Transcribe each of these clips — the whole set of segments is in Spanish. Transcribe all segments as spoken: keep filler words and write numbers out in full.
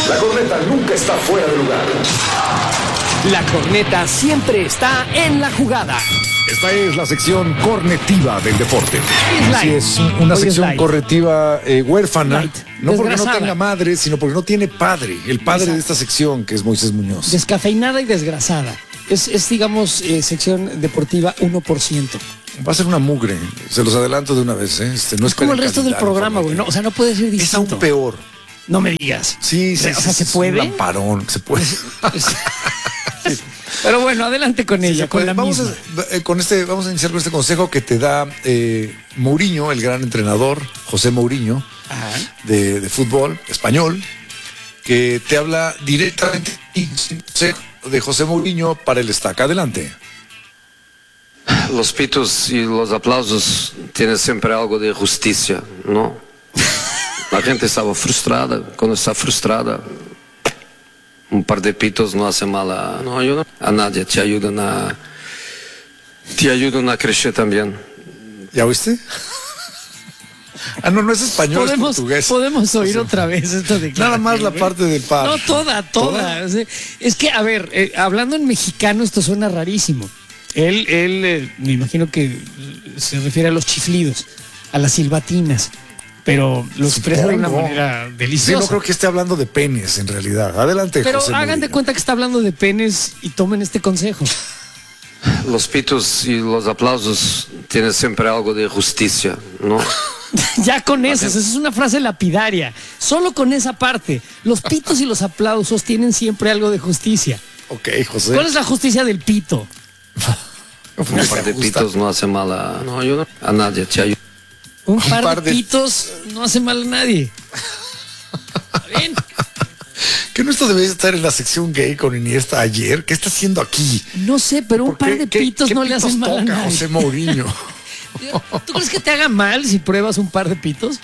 La corneta nunca está fuera de lugar. La corneta siempre está en la jugada. Esta es la sección cornetiva del deporte. Así es, una Hoy sección es corretiva eh, huérfana. Light. No porque no Desgrasada. tenga madre, sino porque no tiene padre. El padre Exacto. de esta sección, que es Moisés Muñoz. Descafeinada y desgrasada. Es, es digamos, eh, sección deportiva uno por ciento. Va a ser una mugre. Se los adelanto de una vez. ¿eh? Este, no Es como el resto del calidad, programa, güey. No, o sea, no puede ser Es distinto. aún peor. No me digas. Sí, sí. O sea, sí, ¿se es puede? Un lamparón, se puede. Pero bueno, adelante con ella, Se con puede. la vamos, misma. a, eh, con este, vamos a iniciar con este consejo que te da eh, Mourinho, el gran entrenador, José Mourinho, Ajá. de, de fútbol español, que te habla directamente de José Mourinho para el Estaca. Adelante. Los pitos y los aplausos tienen siempre algo de justicia, ¿no? La gente estaba frustrada. Cuando está frustrada, un par de pitos no hace mal a, no ayuda a nadie. Te ayudan a, te ayudan a crecer también. ¿Ya oíste? Ah, no, no es español, Podemos, es portugués. podemos oír O sea, otra vez esto de Nada más la parte del par. No, toda, toda. ¿Toda? O sea, es que, a ver, eh, hablando en mexicano, esto suena rarísimo. Él, él eh, me imagino que eh, se refiere a los chiflidos, a las silbatinas, pero lo expresa de una Supongo. manera Sí, deliciosa. no creo que esté hablando de penes, en realidad. Adelante, pero José hagan de Mourinho. cuenta que está hablando de penes y tomen este consejo. Los pitos y los aplausos tienen siempre algo de justicia, ¿no? Ya con eso, esa es una frase lapidaria. Solo con esa parte. Los pitos y los aplausos tienen siempre algo de justicia. Ok, José. ¿Cuál es la justicia del pito? Un par de pitos no hace mal a, no ayuda a nadie. Te ayuda. Un par, par de de- pitos no hace mal a nadie. ¿Está bien? ¿Que no esto debe estar en la sección gay con Iniesta ayer? ¿Qué está haciendo aquí? No sé, pero un ¿Por par qué- de qué- pitos qué no le pitos hacen mal a toca nadie. José Mourinho? ¿Tú crees que te haga mal si pruebas un par de pitos?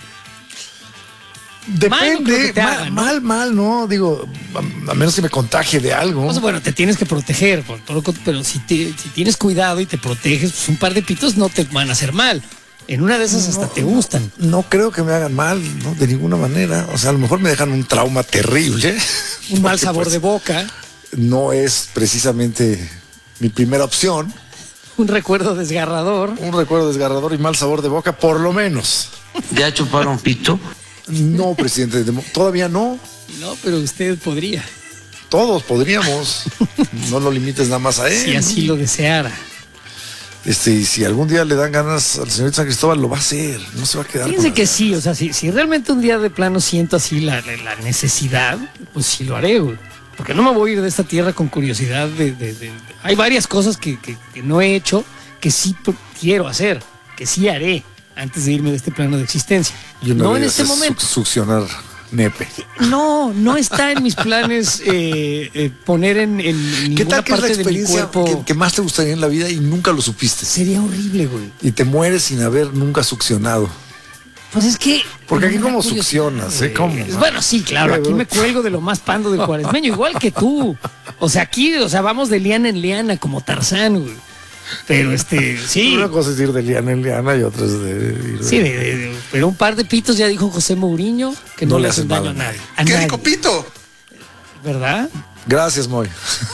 Mal no creo que Depende, te mal, haga, ¿no? mal, mal, no, digo, a, a menos que me contagie de algo. Pues bueno, te tienes que proteger, por todo lo con- pero si, te- si tienes cuidado y te proteges, pues un par de pitos no te van a hacer mal. En una de esas hasta te gustan. No creo que me hagan mal, ¿no? De ninguna manera. O sea, a lo mejor me dejan un trauma terrible. Un mal Porque, sabor pues, de boca, No es precisamente mi primera opción. un recuerdo desgarrador. Un recuerdo desgarrador y mal sabor de boca, por lo menos. ¿Ya chuparon pito? No, presidente, de- todavía no. No, pero usted podría, Todos podríamos. No lo limites nada más a él. si así lo deseara. Este, y si algún día le dan ganas al señor San Cristóbal, lo va a hacer. No se va a quedar. Fíjense con que las sí, o sea, si, si realmente un día de plano siento así la, la- la necesidad, pues sí lo haré, güey. Porque no me voy a ir de esta tierra con curiosidad de... de- de- hay varias cosas que, que- que no he hecho, que sí p- quiero hacer, que sí haré antes de irme de este plano de existencia. Y una No de en ellas este es momento. suc- Succionar nepe. No, no está en mis planes eh, eh, poner en, en ninguna ¿Qué tal que es la parte de mi experiencia cuerpo. que, que más te gustaría en la vida y nunca lo supiste? Sería horrible, güey. Y te mueres sin haber nunca succionado. Pues es que... Porque aquí me da cómo curiosidad, succionas, ¿eh? güey. ¿Cómo? Bueno, sí, claro, aquí me cuelgo de lo más pando del cuaresmeño, igual que tú. O sea, aquí, o sea, vamos de liana en liana, como Tarzán, güey. Pero este, sí. Una cosa es ir de liana en liana y otra es de ir de- Sí, de- de- de- pero un par de pitos ya dijo José Mourinho que no, le hacen daño a nadie. A ¡Qué nadie, rico pito! ¿verdad? Gracias, Moy.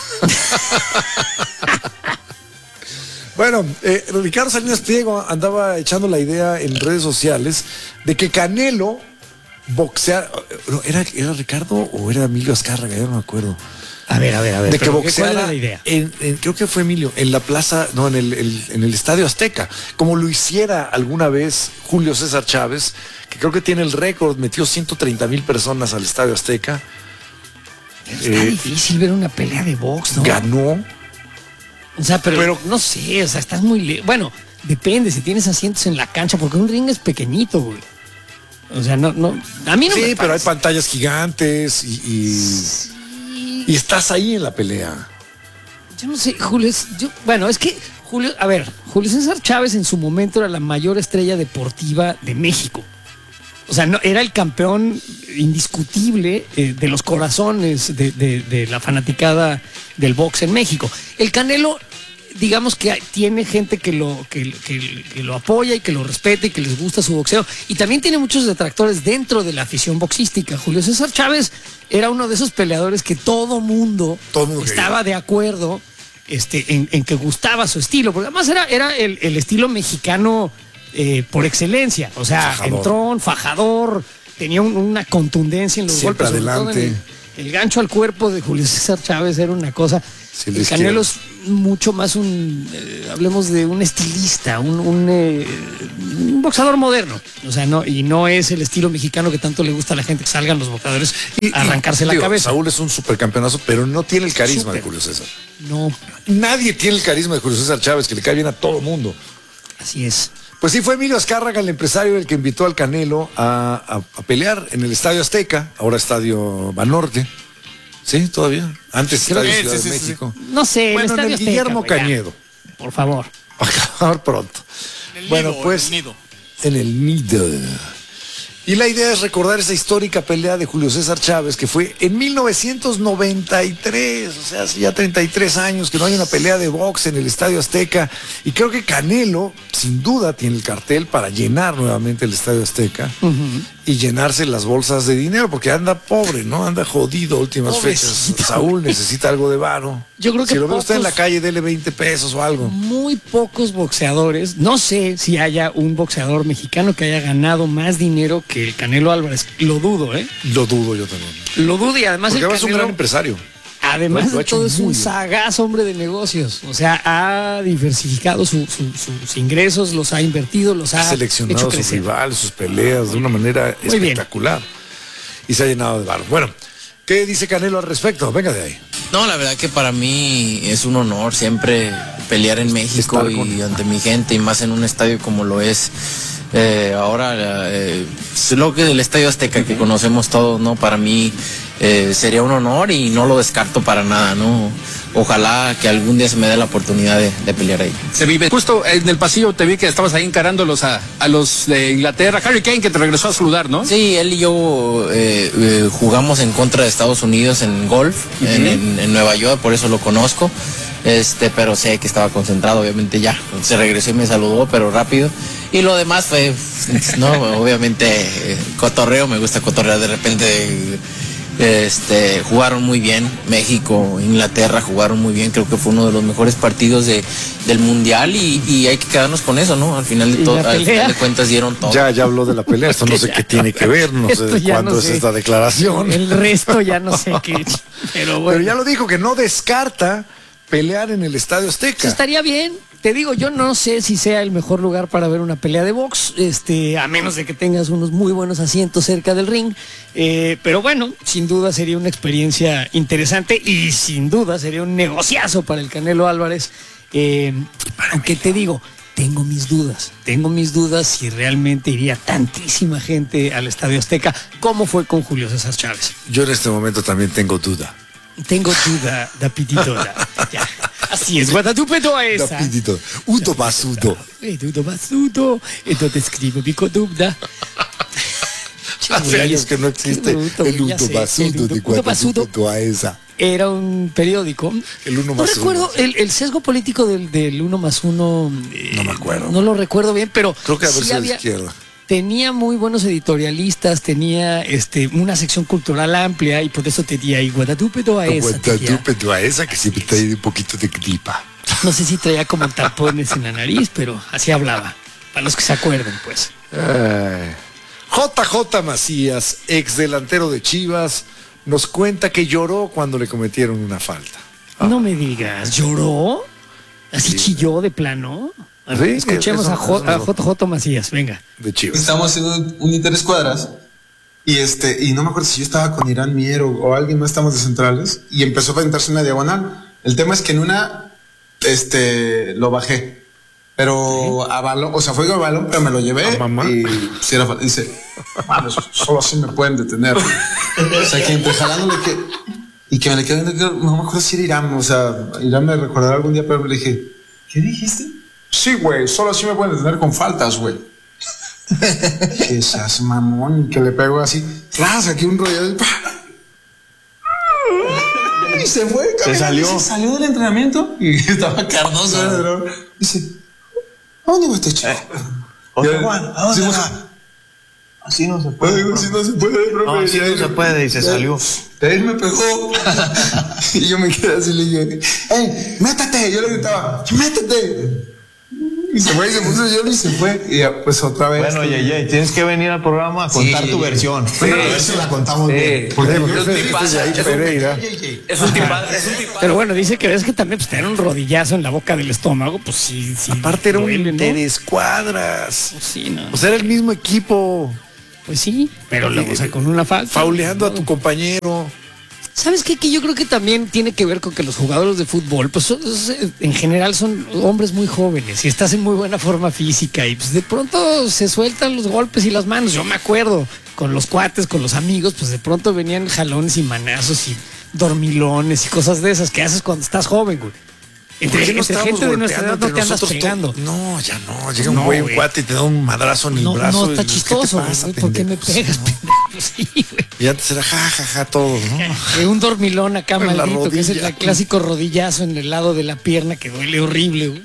Bueno, eh, Ricardo Salinas Pliego andaba echando la idea en redes sociales de que Canelo boxear. no, ¿Era, ¿Era Ricardo o era Emilio Azcárraga? Ya no me acuerdo. A ver, a ver, a ver. De que pero ¿qué- ¿Cuál era boxeara la idea? en, en- creo que fue Emilio, en la plaza, no, en el, el- en el Estadio Azteca, como lo hiciera alguna vez Julio César Chávez, que creo que tiene el récord, metió ciento treinta mil personas al Estadio Azteca, Está eh, difícil ver una pelea de box, ¿no? ganó. O sea, pero, Pero- no sé, o sea, estás muy... le- Bueno, depende si tienes asientos en la cancha, porque un ring es pequeñito, güey. O sea, no, no... A mí no Sí, me pero hay parece. pantallas gigantes y, y, y estás ahí en la pelea. Yo no sé, Julio, es- yo, bueno, es que Julio, a ver, Julio César Chávez en su momento era la mayor estrella deportiva de México. O sea, no, era el campeón indiscutible eh, de los corazones de, de- de la fanaticada del box en México. El Canelo digamos que tiene gente que lo, que, que, que lo apoya y que lo respeta y que les gusta su boxeo. Y también tiene muchos detractores dentro de la afición boxística. Julio César Chávez era uno de esos peleadores que todo mundo, todo mundo estaba de acuerdo este, en, en que gustaba su estilo. Porque además era, era el, el estilo mexicano eh, por excelencia. O sea, Fajador. entrón, fajador, tenía un, una contundencia en los Siempre golpes. sobre todo en adelante. El, el gancho al cuerpo de Julio César Chávez era una cosa. Sí, el Canelo es mucho más un, eh, hablemos de un estilista, un, un, eh, un boxeador moderno. O sea, no, y no es el estilo mexicano que tanto le gusta a la gente, que salgan los boxeadores Y- a arrancarse y, la digo, cabeza. Saúl es un supercampeonazo, pero no tiene el carisma Súper. de Julio César. No, Nadie tiene el carisma de Julio César Chávez, que le cae bien a todo mundo. así es. Pues sí, fue Emilio Azcárraga, el empresario, el que invitó al Canelo a, a- a pelear en el Estadio Azteca, ahora Estadio Banorte. ¿Sí? ¿Todavía? Antes Creo Estadio que- Ciudad sí, de sí, sí. México. No sé, Bueno, en Estadio el Azteca, Guillermo güey, ya. Cañedo. Por favor. Va a acabar pronto. En el Bueno, nido, pues en el nido. en el nido. Y la idea es recordar esa histórica pelea de Julio César Chávez, que fue en mil novecientos noventa y tres, o sea, hace ya treinta y tres años que no hay una pelea de box en el Estadio Azteca. Y creo que Canelo, sin duda, tiene el cartel para llenar nuevamente el Estadio Azteca y llenarse las bolsas de dinero, porque anda pobre, ¿no? Anda jodido últimas Pobrecito. fechas. Saúl necesita algo de varo. Yo creo que si lo ve usted en la pocos- calle, dele veinte pesos o algo. Muy pocos boxeadores, no sé si haya un boxeador mexicano que haya ganado más dinero que el Canelo Álvarez. Lo dudo, ¿eh? Lo dudo yo también. Lo dudo y además Porque el además es un gran Canelo, empresario. además Lo ha de hecho todo, es muy un bien. sagaz hombre de negocios. O sea, ha diversificado su- su- sus ingresos, los ha invertido, los ha Ha seleccionado hecho a sus crecer. rivales, sus peleas de una manera Muy bien. espectacular. Y se ha llenado de barro. Bueno, ¿qué dice Canelo al respecto? Venga de ahí. No, la verdad que para mí es un honor siempre pelear en México Estar con- y ante mi gente y más en un estadio como lo es eh, ahora eh, es lo que el Estadio Azteca que conocemos todos, ¿no? Para mí eh, sería un honor y no lo descarto para nada, ¿no? Ojalá que algún día se me dé la oportunidad de, de pelear ahí. Se vive. Justo en el pasillo te vi que estabas ahí encarándolos a, a los de Inglaterra. Harry Kane, que te regresó a saludar, ¿no? Sí, él y yo eh, eh, jugamos en contra de Estados Unidos en golf, en, en- en Nueva York, por eso lo conozco. Este, pero sé que estaba concentrado, obviamente ya. Se regresó y me saludó, pero rápido. Y lo demás fue, no, obviamente, eh, cotorreo, me gusta cotorrear de repente. eh, Este, jugaron muy bien, México, Inglaterra jugaron muy bien, creo que fue uno de los mejores partidos de, del mundial y, y hay que quedarnos con eso, ¿no? Al final de ¿Y todo, la al pelea? final de cuentas dieron todo. Ya, ya habló de la pelea. Esto no sé qué tiene que ver, no Esto sé ya cuándo no es sé. esta declaración. El resto ya no sé qué. Pero bueno. Pero ya lo dijo, que no descarta pelear en el Estadio Azteca. Pues estaría bien. Te digo, yo no sé si sea el mejor lugar para ver una pelea de box, este, a menos de que tengas unos muy buenos asientos cerca del ring. Eh, pero bueno, sin duda sería una experiencia interesante y sin duda sería un negociazo para el Canelo Álvarez. Eh, aunque te digo, tengo mis dudas, tengo mis dudas si realmente iría tantísima gente al Estadio Azteca como fue con Julio César Chávez. Yo en este momento también tengo duda. Tengo duda, da pitito, da. Ya. Así es, Guadalupe toda esa. Rapidito. Udo basudo. Eh, Dudo basudo, entonces escribo mi conducta. Hace años que no existe el Udo basudo de Guadalupe Toaesa. Era un periódico. El uno No más recuerdo uno. el, el sesgo político del, del uno más uno. eh, No me acuerdo. No lo recuerdo bien, pero Creo que a ver sí si de había- izquierda. tenía muy buenos editorialistas, tenía este una sección cultural amplia y por eso tenía ahí Guadalupe Toaesa. tenía- Guadalupe Toaesa, que siempre trae un poquito de gripa. No sé si traía como tapones en la nariz, pero así hablaba. Para los que se acuerden, pues. Ay. J J Macías, ex delantero de Chivas, nos cuenta que lloró cuando le cometieron una falta. No me digas, ¿lloró? ¿Así Sí. chilló de plano? A ver, Sí, escuchemos eso- a, J, eso a no. J J Macías, venga. De Chivas. Estábamos haciendo un interescuadras y este y no me acuerdo si yo estaba con Irán Mier o, o alguien más, estamos de centrales y empezó a aventarse una diagonal. El tema es que en una este lo bajé, pero a balón, o sea, fue a balón, pero me lo llevé ¿A mamá? y si era, dice, mames, solo así me pueden detener. O sea, que entre jalándole que y que me le quedé, no me acuerdo si era Irán, o sea, Irán me recordará algún día, pero le dije, ¿qué dijiste? Sí, güey, solo así me pueden detener con faltas, güey. Que seas mamón, que le pego así, tras, aquí un rollo. y se fue. Se salió. Se salió del entrenamiento y estaba Cardoso. Dice, ¿a dónde va este chico? José Juan, ¿a dónde va? Así no se puede. Así no se puede, profe. No, así no se puede y se salió. De ahí me pegó. Y yo me quedé así y le dije, ¡ey, métete! Yo le gritaba, ¡métete! Y se fue y se puso yo y se fue. Y ya, pues otra vez. Bueno, Yeye, tienes que venir al programa a contar Sí. tu versión. Sí. A ver si la contamos Sí. bien. Porque Es un yo tipazo, ahí es un- Pereira. Es un tipazo, es un tipazo. Pero bueno, dice que es que también pues, te dan un rodillazo en la boca del estómago, pues sí, sí. Aparte era un duele, ¿no? interescuadras. Pues sí, no. O sea, era el mismo equipo Pues sí, pero luego, o sea, con una falta. fauleando a tu compañero. ¿Sabes qué? Que yo creo que también tiene que ver con que los jugadores de fútbol, pues son- en general son hombres muy jóvenes y estás en muy buena forma física y pues de pronto se sueltan los golpes y las manos. Yo me acuerdo con los cuates, con los amigos, pues de pronto venían jalones y manazos y dormilones y cosas de esas que haces cuando estás joven, güey. Entre, ¿Por qué no entre estábamos gente de nuestra edad golpeando no te entre andas nosotros pegando. to- No, ya no. Llega No, un güey, un güey. cuate y te da un madrazo en el No, brazo. no está y dices, chistoso, ¿qué te pasa, güey. ¿Por qué me pendejo? pegas, No. pendejo? Sí, güey. Y antes era ja, ja, ja, todos, ¿no? Eh, un dormilón acá En la maldito, que es el rodilla. clásico rodillazo en el lado de la pierna que duele horrible, güey.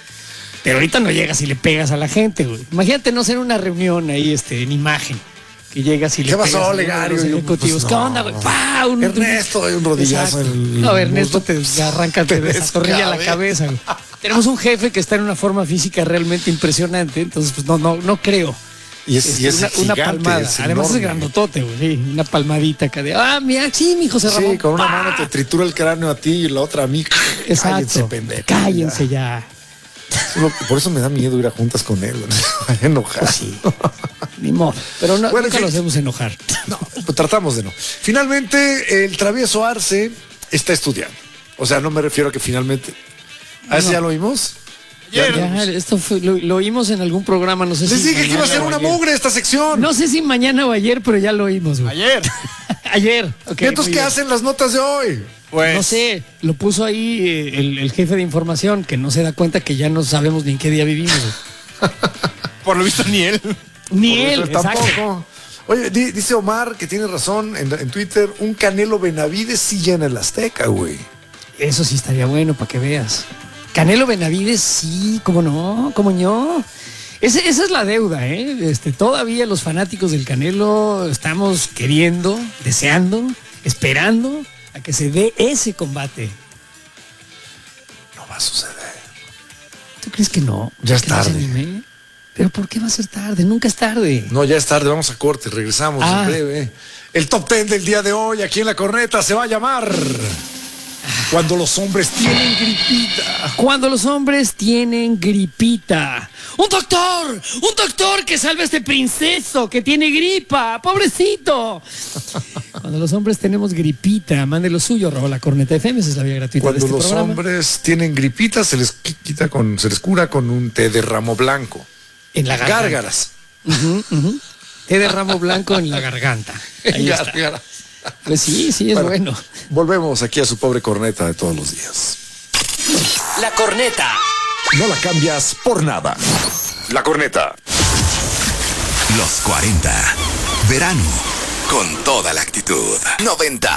Pero ahorita no llegas y le pegas a la gente, güey. Imagínate no ser una reunión ahí, este, en imagen. Que llegas y le ¿Qué pegas pasó, a uno de Legario? los Yo, ejecutivos. pues, ¿Qué no. onda, güey? ¡Pah! Un- Ernesto, hay un rodillazo en el No, Ernesto muslo. te arranca, te desatornilla la descabe. cabeza, güey. Tenemos un jefe que está en una forma física realmente impresionante, entonces pues no, no, no creo. Y es, y es una, una gigante, palmada. es Además es enorme. grandotote, güey. Sí, una palmadita acá de, ah, mira, sí, mi José Ramón. Sí, con una ¡Pah! mano te tritura el cráneo a ti y la otra a mí. Exacto. Cállense, pendejo. Cállense ya. Solo que Por eso me da miedo ir a juntas con él. ¿no? Se vaya a enojar. Sí. Ni modo. Pero no, Bueno, nunca en lo fin. hacemos enojar. No, pues tratamos de no. Finalmente, el travieso Arce está estudiando. O sea, no me refiero a que finalmente. ¿A ese No. ya lo vimos? Ya, esto fue- lo, lo oímos en algún programa, no sé Les si. dije que iba a ser mañana una o ayer. mugre esta sección. No sé si mañana o ayer, pero ya lo oímos, güey. Ayer. Ayer. ok, ¿Y entonces muy qué bien. hacen las notas de hoy? Pues. No sé, lo puso ahí eh, el, el jefe de información, que no se da cuenta que ya no sabemos ni en qué día vivimos. güey. Por lo visto ni él. Ni Por él, eso exacto. tampoco. Oye, di- dice Omar que tiene razón en, en Twitter, un Canelo Benavides sí llena el Azteca, güey. Eso sí estaría bueno para que veas. Canelo Benavides, sí, cómo no, cómo no. Ese- esa es la deuda, ¿eh? Este, todavía los fanáticos del Canelo estamos queriendo, deseando, esperando a que se dé ese combate. No va a suceder. ¿Tú crees que no? Ya es ¿Que no se tarde. anime? ¿Pero por qué va a ser tarde? Nunca es tarde. No, ya es tarde, vamos a corte, regresamos Ah. en breve. El top ten del día de hoy aquí en La Corneta se va a llamar Cuando los hombres tienen gripita. Cuando los hombres tienen gripita. ¡Un doctor! ¡Un doctor que salve a este princeso que tiene gripa! ¡Pobrecito! Cuando los hombres tenemos gripita, mande lo suyo, arroba la corneta F M, esa es la vía gratuita Cuando de este los programa. hombres tienen gripita se les quita con, se les cura con un té de ramo blanco. En la garganta. Gárgaras. Ujú, ujú. Té de ramo blanco en la garganta. Ahí está. Gárgaras. Pues sí, sí, es bueno. Bueno, volvemos aquí a su pobre corneta de todos los días. La corneta. No la cambias por nada. La corneta. Los cuarenta. Verano. Con toda la actitud. noventa.